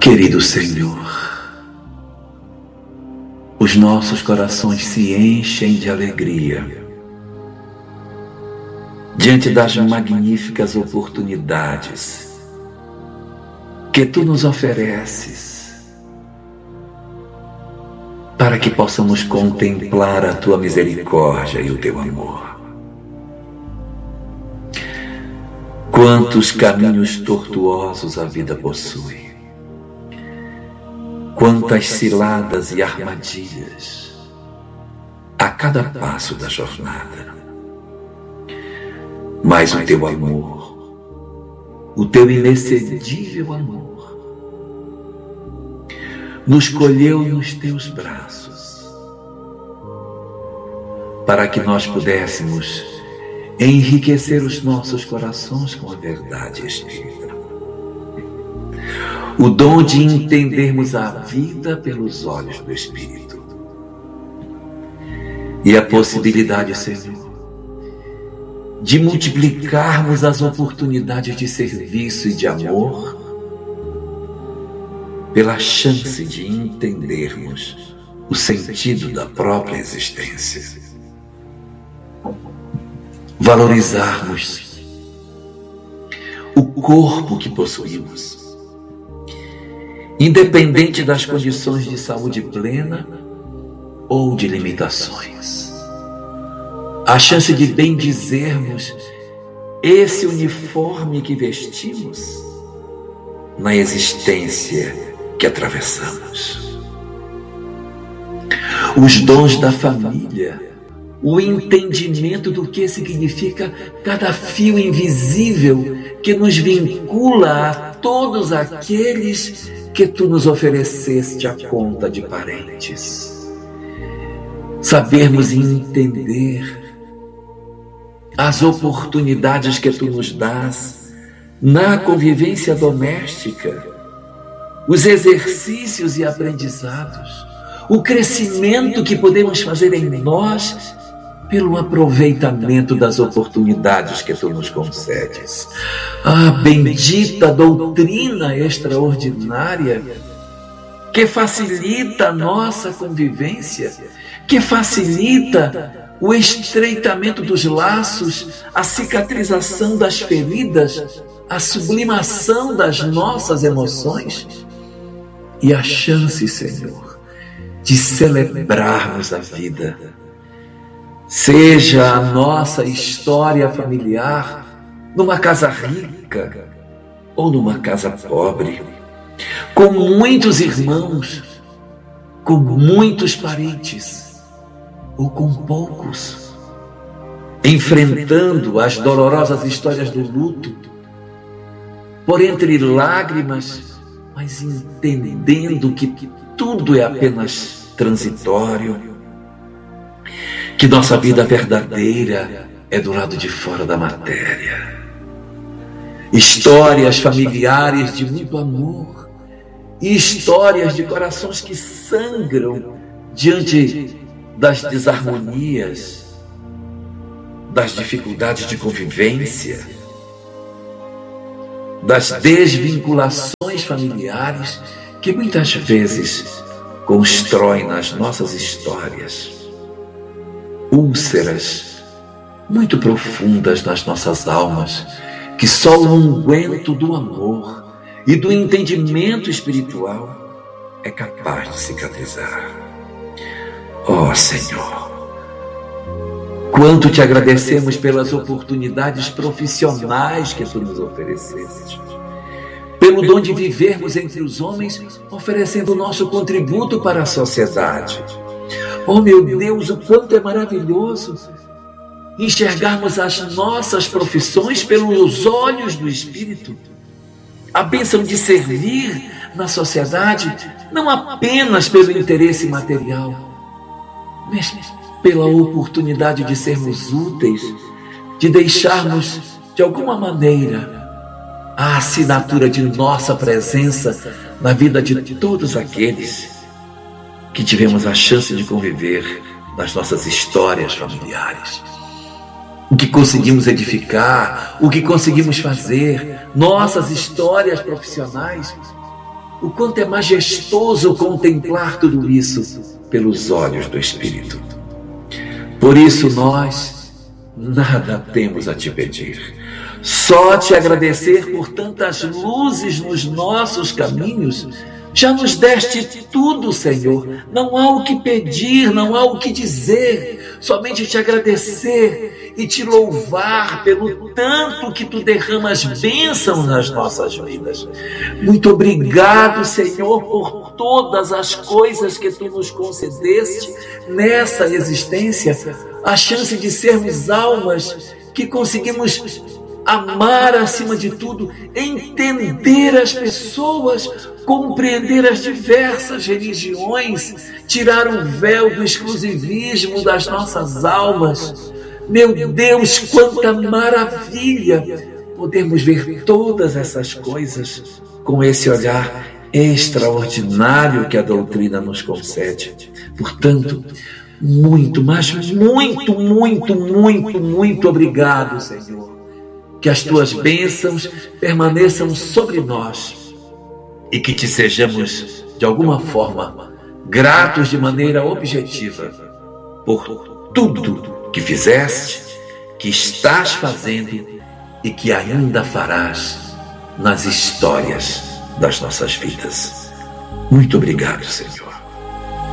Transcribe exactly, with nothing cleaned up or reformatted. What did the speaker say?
Querido Senhor, os nossos corações se enchem de alegria diante das magníficas oportunidades que Tu nos ofereces para que possamos contemplar a Tua misericórdia e o Teu amor. Quantos caminhos tortuosos a vida possui, quantas ciladas e armadilhas a cada passo da jornada. Mas o Teu amor, o Teu inexcedível amor, nos colheu nos Teus braços para que nós pudéssemos enriquecer os nossos corações com a verdade espírita. O dom de entendermos a vida pelos olhos do Espírito. E a possibilidade, Senhor, de multiplicarmos as oportunidades de serviço e de amor pela chance de entendermos o sentido da própria existência. Valorizarmos o corpo que possuímos, independente das condições de saúde plena ou de limitações. A chance de bendizermos esse uniforme que vestimos na existência que atravessamos. Os dons da família, o entendimento do que significa cada fio invisível que nos vincula a todos aqueles que Tu nos ofereceste à conta de parentes. Sabermos entender as oportunidades que Tu nos dás na convivência doméstica, os exercícios e aprendizados, o crescimento que podemos fazer em nós pelo aproveitamento das oportunidades que Tu nos concedes. Ah, bendita doutrina extraordinária que facilita a nossa convivência, que facilita o estreitamento dos laços, a cicatrização das feridas, a sublimação das nossas emoções e a chance, Senhor, de celebrarmos a vida. Seja a nossa história familiar numa casa rica ou numa casa pobre, com muitos irmãos, com muitos parentes ou com poucos, enfrentando as dolorosas histórias do luto, por entre lágrimas, mas entendendo que tudo é apenas transitório, que nossa vida verdadeira é do lado de fora da matéria. Histórias familiares de muito amor e histórias de corações que sangram diante das desarmonias, das dificuldades de convivência, das desvinculações familiares que muitas vezes constroem nas nossas histórias úlceras muito profundas nas nossas almas, que só o unguento do amor e do entendimento espiritual é capaz de cicatrizar. Ó Senhor, quanto Te agradecemos pelas oportunidades profissionais que Tu nos ofereceste, pelo dom de vivermos entre os homens, oferecendo o nosso contributo para a sociedade. Oh meu Deus, o quanto é maravilhoso enxergarmos as nossas profissões pelos olhos do Espírito. A bênção de servir na sociedade, não apenas pelo interesse material, mas pela oportunidade de sermos úteis, de deixarmos, de alguma maneira, a assinatura de nossa presença na vida de todos aqueles que tivemos a chance de conviver nas nossas histórias familiares. O que conseguimos edificar, o que conseguimos fazer, nossas histórias profissionais, o quanto é majestoso contemplar tudo isso pelos olhos do Espírito. Por isso nós nada temos a te pedir, só te agradecer por tantas luzes nos nossos caminhos. Já nos deste tudo, Senhor. Não há o que pedir, não há o que dizer, somente te agradecer e te louvar pelo tanto que tu derramas bênção nas nossas vidas. Muito obrigado, Senhor, por todas as coisas que tu nos concedeste nessa existência, a chance de sermos almas que conseguimos amar acima de tudo, entender as pessoas, compreender as diversas religiões, tirar o véu do exclusivismo das nossas almas. Meu Deus, quanta maravilha podemos ver todas essas coisas com esse olhar extraordinário que a doutrina nos concede. Portanto, muito, mas muito, muito, muito, muito obrigado, Senhor. Que as tuas bênçãos permaneçam sobre nós e que te sejamos, de alguma forma, gratos de maneira objetiva por tudo que fizeste, que estás fazendo e que ainda farás nas histórias das nossas vidas. Muito obrigado, Senhor.